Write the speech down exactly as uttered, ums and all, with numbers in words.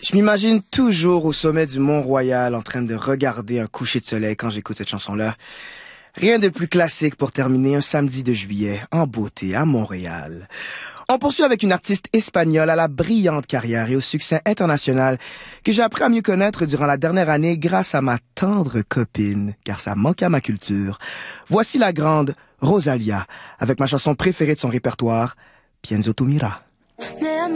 Je m'imagine toujours au sommet du Mont-Royal en train de regarder un coucher de soleil quand j'écoute cette chanson-là. Rien de plus classique pour terminer un samedi de juillet en beauté à Montréal. On poursuit avec une artiste espagnole à la brillante carrière et au succès international que j'ai appris à mieux connaître durant la dernière année grâce à ma tendre copine, car ça manque à ma culture. Voici la grande Rosalía avec ma chanson préférée de son répertoire, Pienso tu mira.